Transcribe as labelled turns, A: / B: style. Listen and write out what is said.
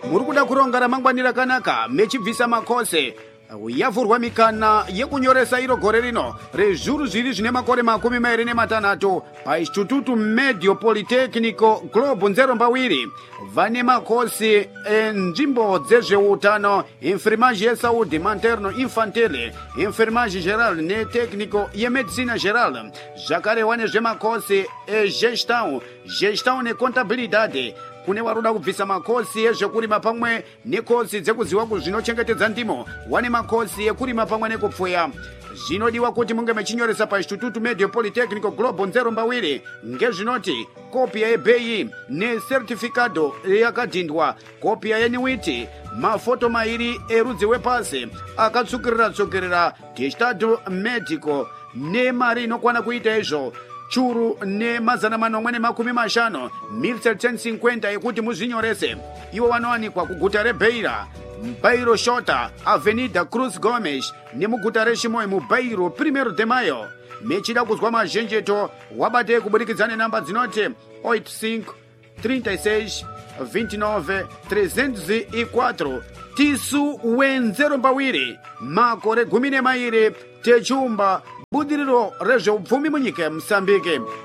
A: muri kuda kuronga ramangwani rakanaka mechibvisa makose yavhurwa mikana yekunyoresa iro gore rino rezviuru zviri zvine makore 26 painstituto medio politecnico globo nzerombawiri vane makosi enzvimbo dzezveutano enfermage yesaúde materno infantile enfermage geral netecnico yemedicina geral zvakarewa nezvemakosi egestão necontabilidade kune varoda kubvisa makosi ezvekurima pamwe nekosi dzekuziva kuzvinochengetedza ndimo wane makosi ekurima pamwe nekupfuya zvinodiwa kuti munge mechinyoresa painstituto medio politecnico globo nzerombawiri ngezvinoti kopia yebheyi nesertificado yakadhindwa kopia yenyuiti mafoto mairi erudzi wepasi akatsukirira testado medico nemari inokwana kuita izvo churu ne50 1750 yekuti muzvinyorese ivo vanowanikwa kuguta rebeira mubairo shota avenida cruz gomes nemuguta reshimoe mubairo 1 de mayo mechida kuzwa mazhenjeto wabatei kubudikidza nenamba dzinoti 85 36 29 304 tisu wenzerombawiri makore 12 techumba budiriro rezveupfumi munyika yeMozambique.